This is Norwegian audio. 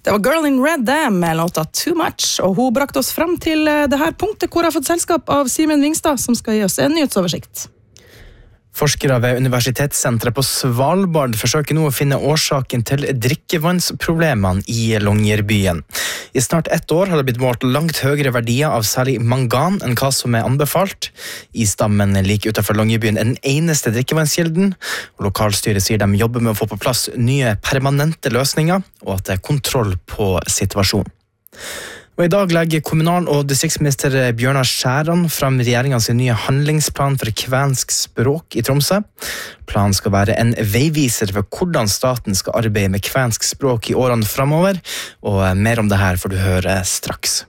Det var Girl in Red Dam med låta Too Much, og hun brakte oss frem til det her punktet hvor jeg har fått selskap av Simen Vingstad, som skal gi oss en nyhetsoversikt. Forskere ved Universitetssenteret på Svalbard forsøker nå å finne årsaken til drikkevannsproblemene i Longyearbyen. I snart 1 år har det blitt målt langt høyere verdier av særlig mangan enn hva som anbefalt. Isdammen like utenfor Longyearbyen den eneste drikkevannskilden, og lokalstyret sier de jobber med å få på plass nye permanente løsninger, og at det kontroll på situasjonen. Og i dag legger kommunal- og distriktsminister Bjørnar Skjæran frem regjeringens nye handlingsplan for kvensk språk i Tromsø. Planen skal være en veiviser for hvordan staten skal arbeide med kvensk språk i årene fremover, og mer om det her får du høre straks.